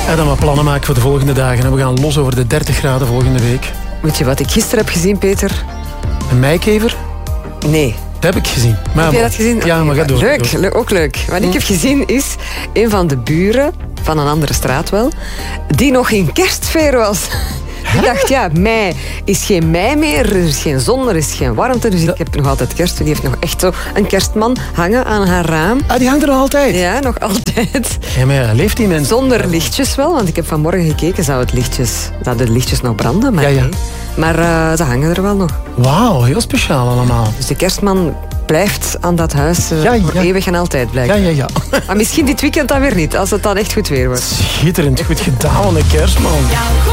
En dan wat plannen maken voor de volgende dagen. En we gaan los over de 30 graden volgende week. Weet je wat ik gisteren heb gezien, Peter? Een meikever? Nee. Dat heb ik gezien. Maar heb jij dat gezien? Ja, maar ga door. Leuk, ook leuk. Wat ik heb gezien is een van de buren, van een andere straat wel, die nog in kerstsfeer was. Ik dacht, ja, mei is geen mei meer, er is geen zon, er is geen warmte, dus ik heb nog altijd kerst. Die heeft nog echt zo een kerstman hangen aan haar raam. Ah, die hangt er nog altijd? Ja, nog altijd. Ja, maar ja, leeft die mens? Zonder lichtjes wel, want ik heb vanmorgen gekeken, zouden de lichtjes nog branden? Maar, ja. Nee. Maar ze hangen er wel nog. Wauw, heel speciaal allemaal. Dus de kerstman blijft aan dat huis voor eeuwig en altijd blijven. Ja. Maar misschien dit weekend dan weer niet, als het dan echt goed weer wordt. Schitterend, goed gedaan, een kerstman.